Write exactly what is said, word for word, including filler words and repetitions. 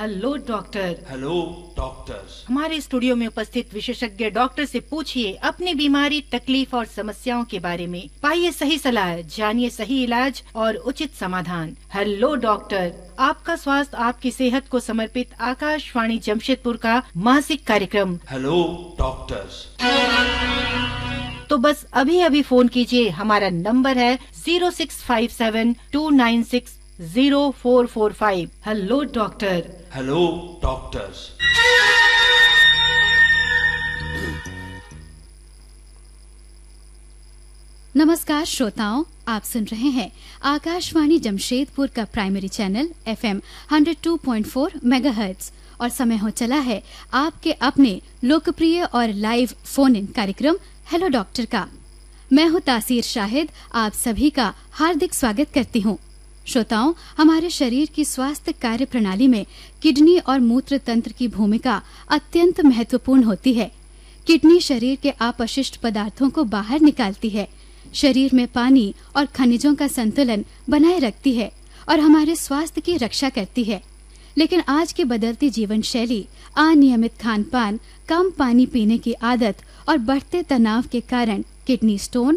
Hello doctor. Hello doctors. हमारे studio में उपस्थित विशेषज्ञ डॉक्टर से पूछिए अपनी बीमारी, तकलीफ और समस्याओं के बारे में। पाइए सही सलाह, जानिए सही इलाज और उचित समाधान। हेलो डॉक्टर, आपका स्वास्थ्य आपकी सेहत को समर्पित आकाशवाणी जमशेदपुर का मासिक कार्यक्रम। Hello doctors. तो बस अभी अभी फोन कीजिए। हमारा नंबर है zero six five seven to nine six zero four four five. Hello doctor. Hello doctors. नमस्कार श्रोताओं, आप सुन रहे हैं आकाशवाणी जमशेदपुर का primary channel FM one O two point four megahertz और समय हो चला है आपके अपने लोकप्रिय और लाइव फोन इन कार्यक्रम हेलो डॉक्टर का। मैं हूं तासीर शाहिद, आप सभी का हार्दिक स्वागत करती हूं। श्रोताओं, हमारे शरीर की स्वास्थ्य कार्य प्रणाली में किडनी और मूत्र तंत्र की भूमिका अत्यंत महत्वपूर्ण होती है। किडनी शरीर के अपशिष्ट पदार्थों को बाहर निकालती है, शरीर में पानी और खनिजों का संतुलन बनाए रखती है और हमारे स्वास्थ्य की रक्षा करती है। लेकिन आज की बदलती जीवन शैली, अनियमित खान पान, कम पानी पीने की आदत और बढ़ते तनाव के कारण किडनी स्टोन